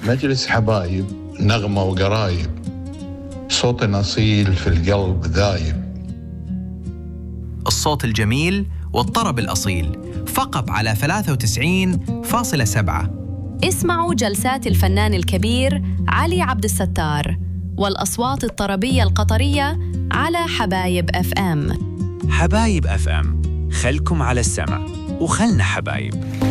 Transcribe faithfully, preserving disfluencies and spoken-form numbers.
مجلس حبايب نغمة وقرايب، صوت أصيل في القلب ذايب. الصوت الجميل والطرب الأصيل فقط على ثلاثة وتسعين فاصلة سبعة. اسمعوا جلسات الفنان الكبير علي عبد الستار والأصوات الطربية القطرية على حبايب أف أم. حبايب أف أم، خلكم على السمع وخلنا حبايب.